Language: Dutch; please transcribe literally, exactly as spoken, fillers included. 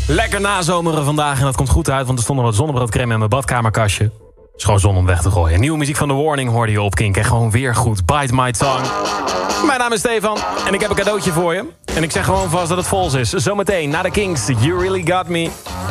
Lekker nazomeren vandaag en dat komt goed uit, want er stond nog wat zonnebroodcrème in mijn badkamerkastje. Het is gewoon zon om weg te gooien. Nieuwe muziek van The Warning hoorde je op Kink. En gewoon weer goed. Bite My Tongue. Mijn naam is Stefan en ik heb een cadeautje voor je. En ik zeg gewoon vast dat het vols is. Zometeen na de Kinks, You Really Got Me.